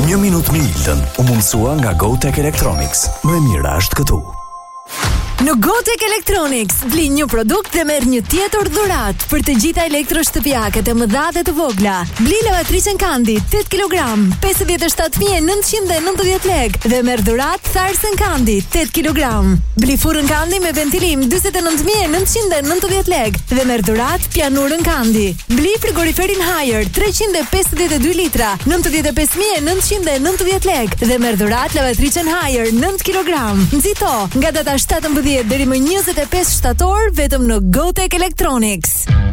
1 minutë me Iltën u mundsua nga GoTech Electronics. Më e mira është këtu. Në GoTech Electronics bli një produkt dhe merr një tjetër dhuratë për të gjitha elektroshtëpiaket e mëdha dhe të vogla. Bli lavatricën Kandi 8 kg, 57.990 lekë dhe merr dhuratë tharsën Kandi 8 kg. Bli furrën Kandi me ventilim 49.990 lekë dhe merr dhuratë pianurën Kandi. Bli frigoriferin Haier 352 litra 95.990 lekë dhe merr dhuratë lavatricën Haier 9 kg. Nxito nga data 17 deri më 25 shtator vetëm në GoTech Electronics.